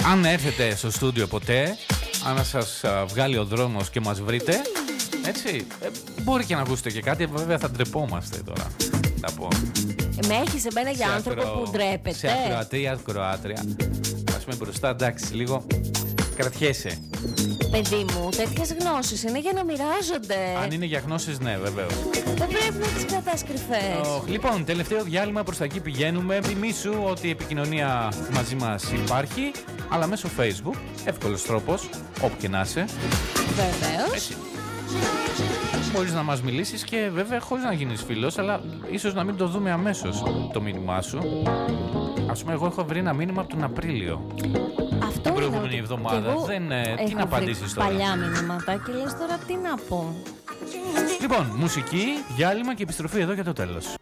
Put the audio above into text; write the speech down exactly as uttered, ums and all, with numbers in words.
Αν έρθετε στο στούντιο ποτέ, αν σας βγάλει ο δρόμος και μας βρείτε, έτσι, ε, μπορεί και να ακούσετε και κάτι, βέβαια θα ντρεπόμαστε τώρα, θα πω. Με έχεις εμένα για Σε άνθρωπο ακρο... που ντρέπεται. Σε ακροατρία, ακροάτρια. Ας πούμε μπροστά, εντάξει, λίγο κρατιέσαι. Παιδί μου, τέτοιες γνώσεις είναι για να μοιράζονται. Αν είναι για γνώσεις, ναι, βεβαίως. Δεν πρέπει να τις κρατάς κρυφές. Oh, λοιπόν, τελευταίο διάλειμμα, προς τα εκεί πηγαίνουμε. Θυμήσου ότι η επικοινωνία μαζί μας υπάρχει, αλλά μέσω Facebook, εύκολος τρόπος, όπου και να είσαι. Βεβαίως. Έτσι. Μπορείς να μας μιλήσεις και βέβαια χωρίς να γίνεις φίλος, αλλά ίσως να μην το δούμε αμέσως το μήνυμά σου. Ας πούμε, εγώ έχω βρει ένα μήνυμα από τον Απρίλιο. Αυτό την προηγούμενη είναι εβδομάδα. Δεν, ε, τι να απαντήσεις τώρα. Παλιά μηνύματα και λες τώρα τι να πω. Λοιπόν, μουσική, διάλειμμα και επιστροφή εδώ για το τέλος.